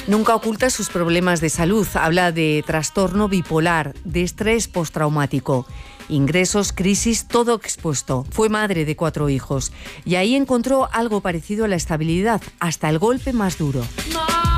Nunca oculta sus problemas de salud. Habla de trastorno bipolar, de estrés postraumático. Ingresos, crisis, todo expuesto. Fue madre de 4 hijos y ahí encontró algo parecido a la estabilidad, hasta el golpe más duro.